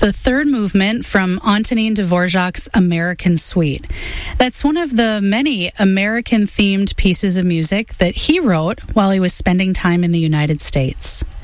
the third movement from Antonin Dvorak's American Suite. That's one of the many American-themed pieces of music that he wrote while he was spending time in the United States.